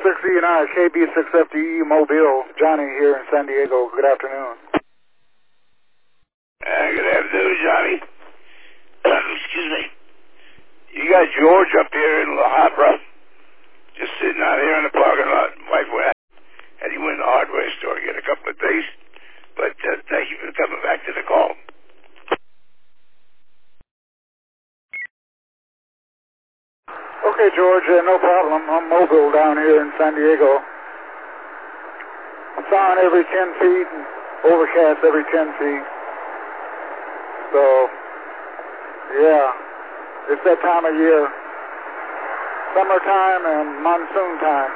6E9, KB6FDE Mobile. Johnny here in San Diego. Good afternoon. Good afternoon, Johnny. Excuse me. You got George up here in La Habra, just sitting out here in the parking lot. Wife went out, and he went to the hardware store to get a couple of things. But thank you for coming back to the call. Okay, George, no problem. I'm mobile down here in San Diego. Sun every 10 feet and overcast every 10 feet. So, yeah, it's that time of year. Summertime and monsoon time.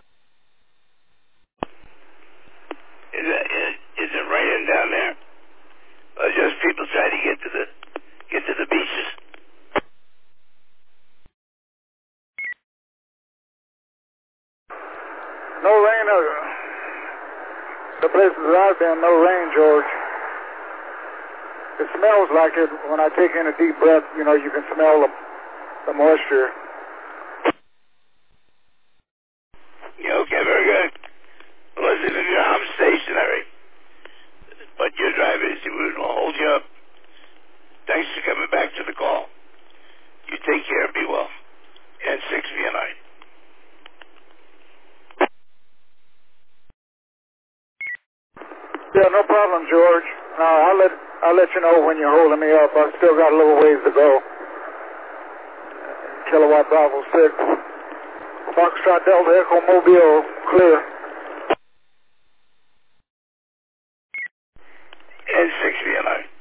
Is it raining down there? Or just people trying to get to the beaches? No rain. The places that I've been, no rain, George. It smells like it when I take in a deep breath. You know, you can smell the moisture. Yeah, okay, very good. Listen, I'm stationary, but your driver will hold you up. Thanks for coming back to the call. You take care, be well. And 6V9. Yeah, no problem, George. I'll let you know when you're holding me up. I've still got a little ways to go. Kilowatt Bravo 6. Foxtrot Delta Echo Mobile, clear. And 6V9.